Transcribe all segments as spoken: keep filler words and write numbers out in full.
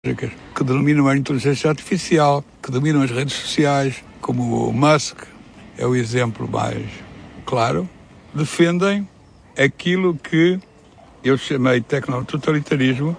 que dominam a inteligência artificial, que dominam as redes sociais, como o Musk é o exemplo mais claro, defendem aquilo que eu chamei de tecnototalitarismo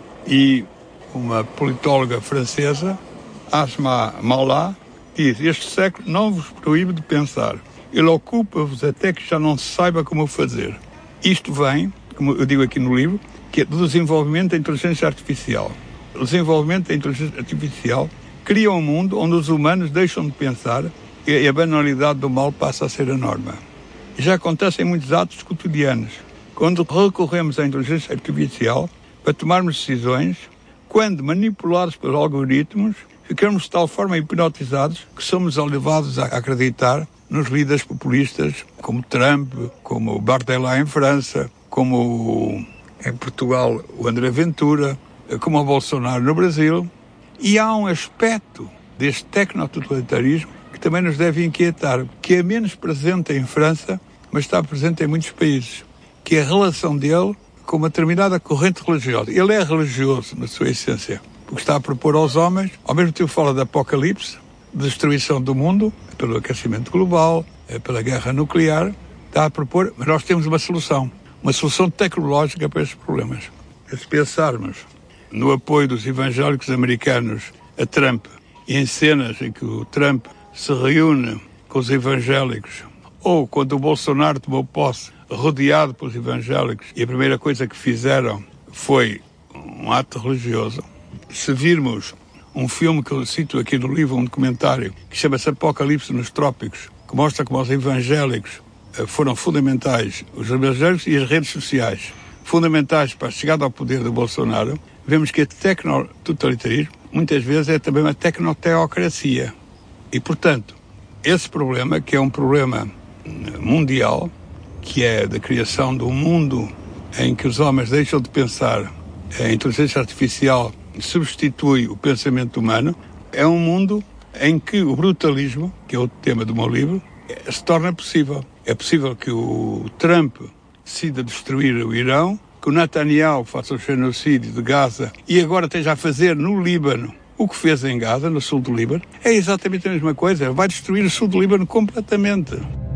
e uma politóloga francesa, Asma Maula, diz: este século não vos proíbe de pensar, ele ocupa-vos até que já não se saiba como o fazer. Isto vem, como eu digo aqui no livro, que é do desenvolvimento da inteligência artificial. O desenvolvimento da inteligência artificial cria um mundo onde os humanos deixam de pensar e a banalidade do mal passa a ser a norma. E já acontece em muitos atos cotidianos, quando recorremos à inteligência artificial para tomarmos decisões, quando, manipulados pelos algoritmos, ficamos de tal forma hipnotizados que somos levados a acreditar nos líderes populistas como Trump, como Bardella em França, como em Portugal o André Ventura, como o Bolsonaro no Brasil. E há um aspecto deste tecnototalitarismo que também nos deve inquietar, que é menos presente em França, mas está presente em muitos países, que é a relação dele com uma determinada corrente religiosa. Ele é religioso na sua essência, porque está a propor aos homens, ao mesmo tempo fala de apocalipse, de destruição do mundo, pelo aquecimento global, pela guerra nuclear, está a propor, mas nós temos uma solução, uma solução tecnológica para estes problemas. Se pensarmos no apoio dos evangélicos americanos a Trump, e em cenas em que o Trump se reúne com os evangélicos, ou quando o Bolsonaro tomou posse, rodeado pelos evangélicos, e a primeira coisa que fizeram foi um ato religioso. Se virmos um filme que eu cito aqui no livro, um documentário, que chama-se Apocalipse nos Trópicos, que mostra como os evangélicos foram fundamentais, os evangélicos e as redes sociais, fundamentais para a chegada ao poder do Bolsonaro, vemos que a tecnototalitarismo muitas vezes é também uma tecnoteocracia. E, portanto, esse problema, que é um problema mundial, que é da criação de um mundo em que os homens deixam de pensar, a inteligência artificial substitui o pensamento humano, é um mundo em que o brutalismo, que é o tema do meu livro, se torna possível. É possível que o Trump decida destruir o Irão, que o Netanyahu faça o genocídio de Gaza e agora esteja a fazer no Líbano o que fez em Gaza, no sul do Líbano. É exatamente a mesma coisa, vai destruir o sul do Líbano completamente.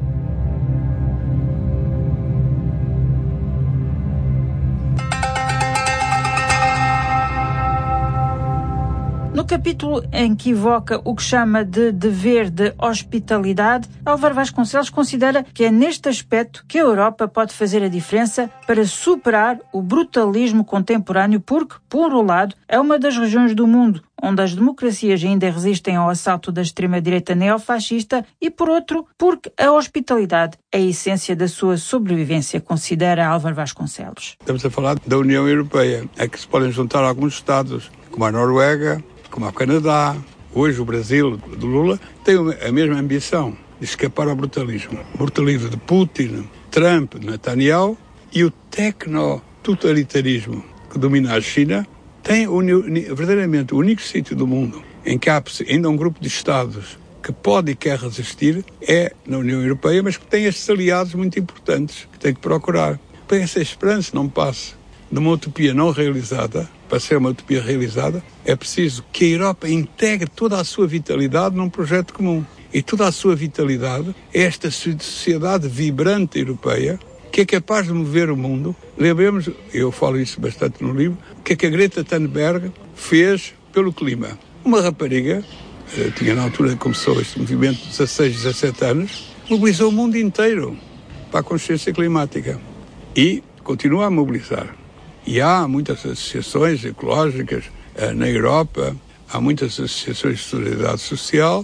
No capítulo em que evoca o que chama de dever de hospitalidade, Álvaro Vasconcelos considera que é neste aspecto que a Europa pode fazer a diferença para superar o brutalismo contemporâneo porque, por um lado, é uma das regiões do mundo onde as democracias ainda resistem ao assalto da extrema-direita neofascista e, por outro, porque a hospitalidade é a essência da sua sobrevivência, considera Álvaro Vasconcelos. Estamos a falar da União Europeia, a que se podem juntar alguns Estados, como a Noruega, como o Canadá. Hoje o Brasil, do Lula, tem a mesma ambição de escapar ao brutalismo. O brutalismo de Putin, Trump, Netanyahu e o tecnototalitarismo que domina a China tem verdadeiramente o único sítio do mundo em que há ainda um grupo de Estados que pode e quer resistir é na União Europeia, mas que tem estes aliados muito importantes que tem que procurar. Para essa esperança não passe de uma utopia não realizada, para ser uma utopia realizada, é preciso que a Europa integre toda a sua vitalidade num projeto comum. E toda a sua vitalidade é esta sociedade vibrante europeia que é capaz de mover o mundo. Lembremos, eu falo isso bastante no livro, o que é que a Greta Thunberg fez pelo clima. Uma rapariga, tinha na altura que começou este movimento, dezasseis, dezassete anos, mobilizou o mundo inteiro para a consciência climática. E continua a mobilizar. E há muitas associações ecológicas uh, na Europa, há muitas associações de solidariedade social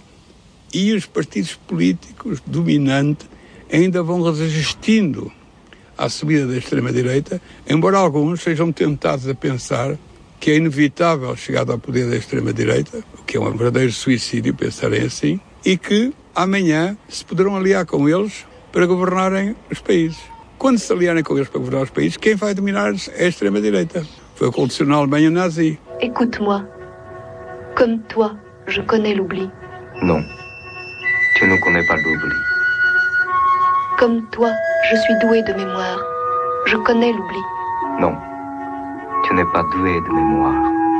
e os partidos políticos dominantes ainda vão resistindo à subida da extrema-direita, embora alguns sejam tentados a pensar que é inevitável a chegada ao poder da extrema-direita, o que é um verdadeiro suicídio pensarem assim, e que amanhã se poderão aliar com eles para governarem os países. Quando se aliarem com eles para governar os países, quem vai dominar é a extrema-direita. Foi o que aconteceu na Alemanha nazi. Écoute-moi. Comme toi, je connais l'oubli. Non, tu ne connais pas l'oubli. Comme toi, je suis doué de mémoire. Je connais l'oubli. Non, tu n'es pas doué de mémoire.